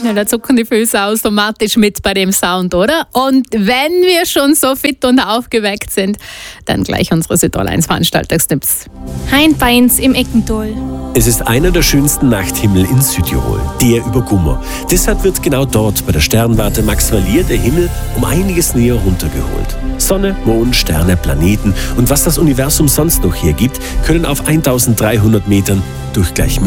Ja, da zucken die Füße automatisch mit bei dem Sound, oder? Und wenn wir schon so fit und aufgeweckt sind, dann gleich unsere Südtirol 1 Veranstaltungstipps. Heimbeins im Eckental. Es ist einer der schönsten Nachthimmel in Südtirol, der über Gummer. Deshalb wird genau dort bei der Sternwarte Max Valier der Himmel um einiges näher runtergeholt. Sonne, Mond, Sterne, Planeten und was das Universum sonst noch hergibt, können auf 1300 Metern durch gleich